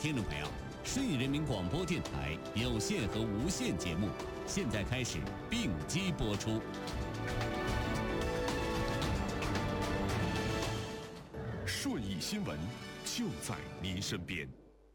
听众朋友，顺义人民广播电台有线和无线节目现在开始并机播出。 顺义新闻就在您身边。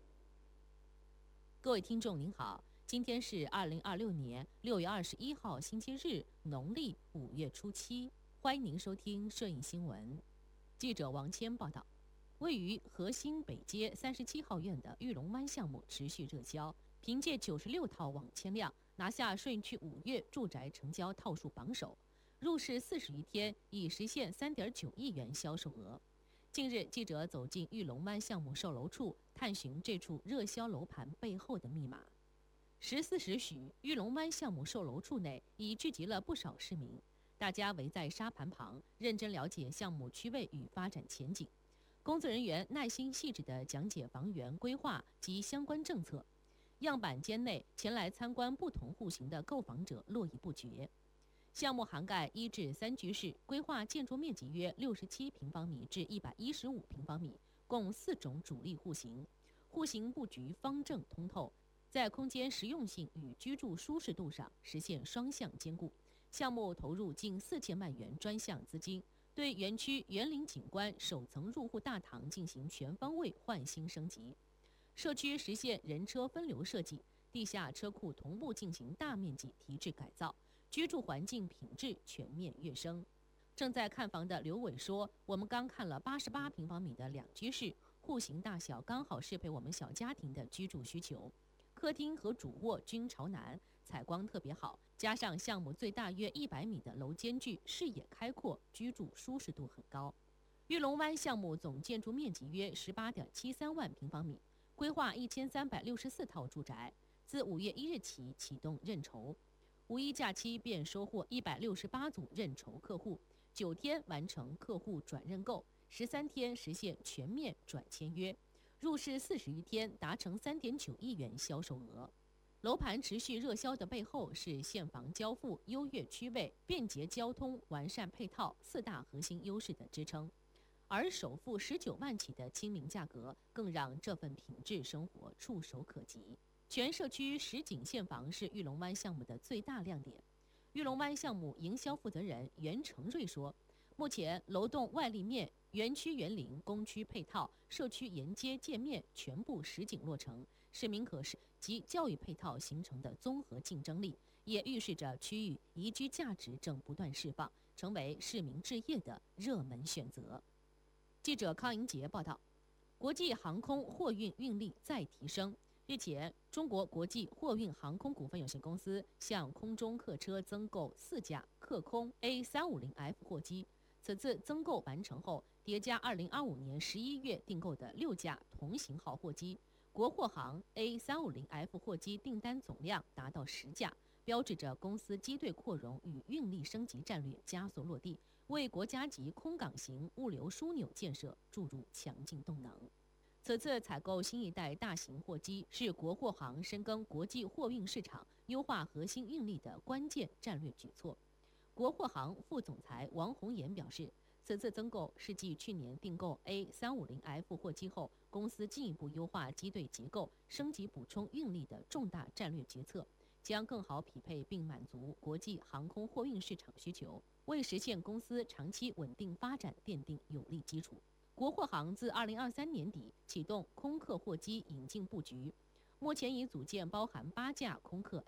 各位听众您好，今天是2026年6月21号星期日，农历5月初7，欢迎您收听顺义新闻。记者王谦报道，位于河新北街37号院的玉龙湾项目持续热销，凭借96套网签量，拿下顺义区5月住宅成交套数榜首，入市40余天已实现3.9亿元销售额。近日，记者走进玉龙湾项目售楼处，探寻这处热销楼盘背后的密码。14时许，玉龙湾项目售楼处内已聚集了不少市民，大家围在沙盘旁，认真了解项目区位与发展前景。工作人员耐心细致地讲解房源规划及相关政策。样板间内前来参观不同户型的购房者络绎不绝。项目涵盖1至3居室，规划建筑面积约67平方米至115平方米，共4种主力户型。户型布局方正通透，在空间实用性与居住舒适度上实现双向兼顾。项目投入近4000万元专项资金，对园区园林景观首层入户大堂进行全方位换新升级。社区实现人车分流设计，地下车库同步进行大面积提质改造，居住环境品质全面跃升。正在看房的刘伟说，我们刚看了88平方米的2居室，户型大小刚好适配我们小家庭的居住需求。客厅和主卧均朝南，采光特别好，加上项目最大约100米的楼间距，视野开阔，居住舒适度很高。玉龙湾项目总建筑面积约18.73万平方米，规划1364套住宅，自5月1日起启动认筹。五一假期便收获168组认筹客户，9天完成客户转认购，13天实现全面转签约。入市40余天，达成3.9亿元销售额。楼盘持续热销的背后是现房交付、优越区位、便捷交通、完善配套4大核心优势的支撑。而首付19万起的亲民价格，更让这份品质生活触手可及。全社区实景现房是玉龙湾项目的最大亮点。玉龙湾项目营销负责人袁成瑞说，目前楼栋外立面、园区园林、工区配套、社区沿街界面全部实景落成，市民可视及教育配套形成的综合竞争力，也预示着区域宜居价值正不断释放，成为市民置业的热门选择。记者康莹杰报道，国际航空货运运力再提升。日前，中国国际货运航空股份有限公司向空中客车增购4架客空 A350F 货机。此次增购完成后，叠加2025年11月订购的6架同型号货机，国货航 A350F 货机订单总量达到10架，标志着公司机队扩容与运力升级战略加速落地，为国家级空港型物流枢纽建设注入强劲动能。此次采购新一代大型货机，是国货航深耕国际货运市场、优化核心运力的关键战略举措。国货航副总裁王宏岩表示，此次增购是继去年订购 A350F 货机后，公司进一步优化机队结构、升级补充运力的重大战略决策，将更好匹配并满足国际航空货运市场需求，为实现公司长期稳定发展奠定有力基础。国货航自2023年底启动空客货机引进布局，目前已组建包含8架空客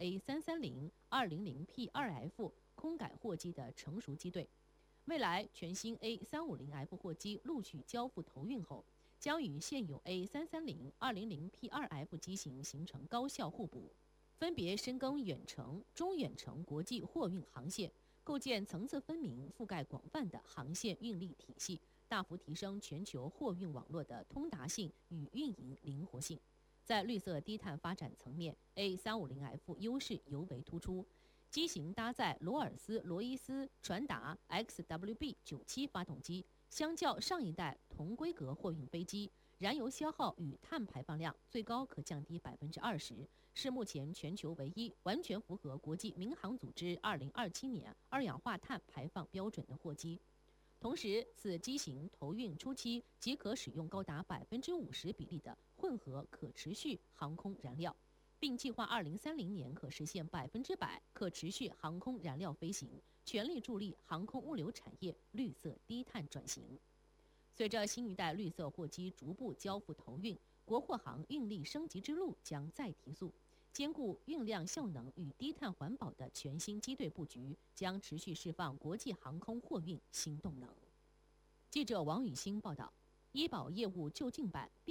A330、200P2F 空改货机的成熟机队。未来全新 A350F 货机陆续交付投运后，将与现有 A330、200P2F 机型形成高效互补，分别深耕远程、中远程国际货运航线，构建层次分明、覆盖广泛的航线运力体系，大幅提升全球货运网络的通达性与运营灵活性。在绿色低碳发展层面， A350F 优势尤为突出。机型搭载罗尔斯罗伊斯传达 XWB97 发动机，相较上一代同规格货运飞机，燃油消耗与碳排放量最高可降低20%，是目前全球唯一完全符合国际民航组织2027年二氧化碳排放标准的货机。 同时，此机型投运初期即可使用高达50%比例的混合可持续航空燃料，并计划2030年可实现100%可持续航空燃料飞行，全力助力航空物流产业绿色低碳转型。随着新一代绿色货机逐步交付投运，国货航运力升级之路将再提速。兼顾运量效能与低碳环保的全新机队布局，将持续释放国际航空货运新动能。记者王雨欣报道，医保业务就近版